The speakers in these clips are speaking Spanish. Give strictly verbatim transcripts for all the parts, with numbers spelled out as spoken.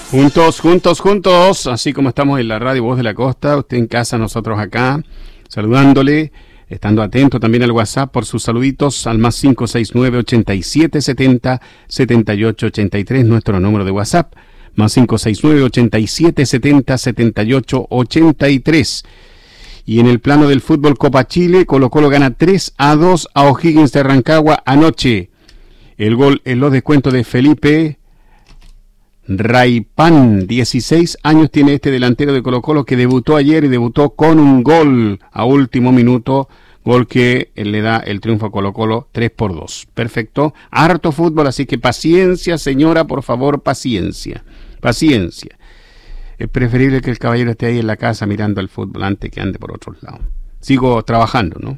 Juntos, juntos, juntos, así como estamos en la radio Voz de la Costa, usted en casa, nosotros acá, saludándole, estando atento también al WhatsApp por sus saluditos al más cinco seis nueve, ochenta y siete setenta, setenta y ocho ochenta y tres, nuestro número de WhatsApp, más cinco seis nueve, ochenta y siete setenta, setenta y ocho ochenta y tres. Y en el plano del fútbol Copa Chile, Colo Colo gana tres a dos a O'Higgins de Rancagua anoche. El gol en los descuentos de Felipe Raipan, dieciséis años tiene este delantero de Colo Colo que debutó ayer y debutó con un gol a último minuto, gol que le da el triunfo a Colo Colo tres por dos. Perfecto, harto fútbol, así que paciencia señora, por favor, paciencia, paciencia. Es preferible que el caballero esté ahí en la casa mirando el fútbol antes que ande por otros lados. Sigo trabajando, ¿no?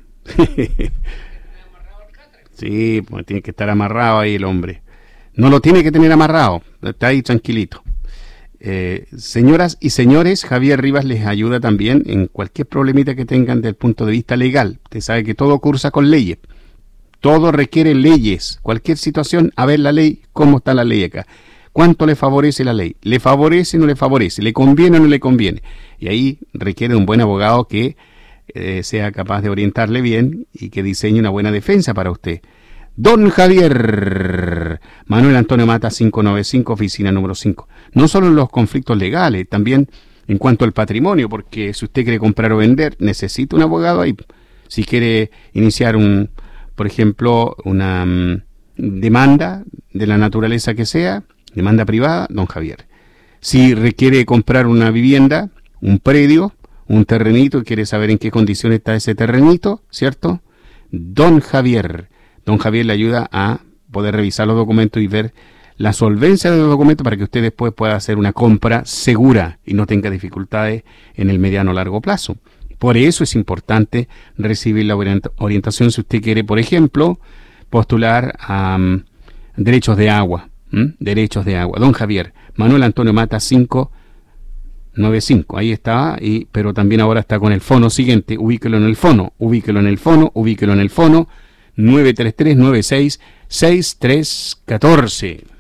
Sí, pues tiene que estar amarrado ahí el hombre. No lo tiene que tener amarrado, está ahí tranquilito. Eh, señoras y señores, Javier Rivas les ayuda también en cualquier problemita que tengan desde el punto de vista legal. Usted sabe que todo cursa con leyes. Todo requiere leyes. Cualquier situación, a ver la ley, cómo está la ley acá. ¿Cuánto le favorece la ley? ¿Le favorece o no le favorece? ¿Le conviene o no le conviene? Y ahí requiere un buen abogado que eh, sea capaz de orientarle bien y que diseñe una buena defensa para usted. Don Javier Manuel Antonio Mata cinco noventa y cinco, oficina número cinco. No solo en los conflictos legales, también en cuanto al patrimonio, porque si usted quiere comprar o vender, necesita un abogado ahí. Si quiere iniciar un, por ejemplo, una um, demanda de la naturaleza que sea, demanda privada, don Javier. Si requiere comprar una vivienda, un predio, un terrenito y quiere saber en qué condiciones está ese terrenito, ¿cierto? Don Javier. Don Javier le ayuda a poder revisar los documentos y ver la solvencia de los documentos para que usted después pueda hacer una compra segura y no tenga dificultades en el mediano o largo plazo. Por eso es importante recibir la orientación si usted quiere, por ejemplo, postular a um, derechos de agua. ¿Mm? Derechos de agua. Don Javier, Manuel Antonio Mata cinco noventa y cinco, ahí está, y, pero también ahora está con el fono siguiente, ubíquelo en el fono, ubíquelo en el fono, ubíquelo en el fono, nueve tres tres nueve seis seis tres uno cuatro.